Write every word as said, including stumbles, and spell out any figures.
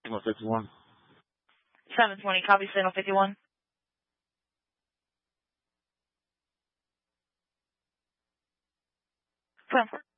Signal fifty-one. seven twenty, copy signal fifty-one. Plan for